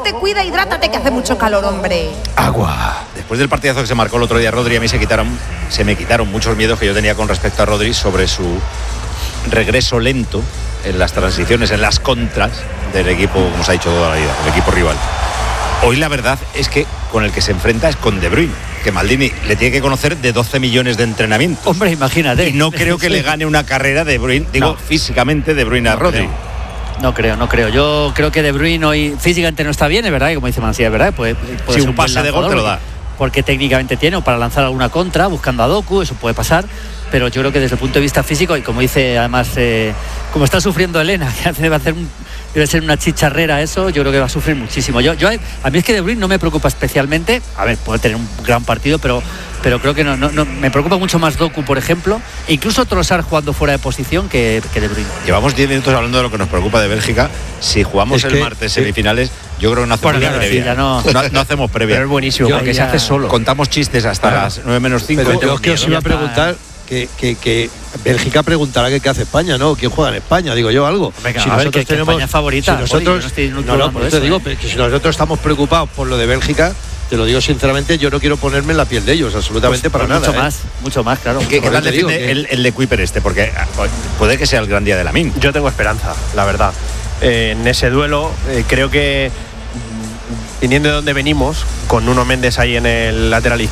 Muévete, cuida, hidrátate, que hace mucho calor, hombre. Agua. Después del partidazo que se marcó el otro día Rodri, a mí se me quitaron muchos miedos que yo tenía con respecto a Rodri sobre su regreso lento en las transiciones, en las contras del equipo, como se ha dicho toda la vida, el equipo rival. Hoy la verdad es que con el que se enfrenta es con De Bruyne, que Maldini le tiene que conocer de 12 millones de entrenamientos. Hombre, imagínate. Y no creo que le gane una carrera De Bruyne, físicamente De Bruyne a Rodri. No creo. Yo creo que De Bruyne hoy físicamente no está bien, es verdad, y como dice Mansilla, es verdad, puede si ser un pase de gol te lo da. Porque técnicamente tiene, o para lanzar alguna contra, buscando a Doku, eso puede pasar. Pero yo creo que desde el punto de vista físico, y como dice además, como está sufriendo Elena, que debe ser una chicharrera eso, yo creo que va a sufrir muchísimo. A mí es que De Bruyne no me preocupa especialmente. A ver, puede tener un gran partido, pero creo que no me preocupa mucho más Doku, por ejemplo, e incluso Trossard jugando fuera de posición que De Bruyne. Llevamos 10 minutos hablando de lo que nos preocupa de Bélgica. Si jugamos el martes semifinales, yo creo que no hacemos previa. No hacemos previa. Pero es buenísimo, porque se hace solo. Contamos chistes hasta las 9 menos 5. Pero yo es que os iba a preguntar que Bélgica preguntará qué hace España, ¿no? ¿Quién juega en España? Digo yo algo. Venga, si nosotros tenemos España favorita. Si nosotros, te digo que si nosotros estamos preocupados por lo de Bélgica, te lo digo sinceramente, yo no quiero ponerme en la piel de ellos, absolutamente para nada. Mucho más, claro. ¿Qué tal defiende el de Kuiper Porque puede que sea el gran día de Lamine. Yo tengo esperanza, la verdad. En ese duelo, creo que viniendo de donde venimos, con Nuno Méndez ahí en el lateral izquierdo,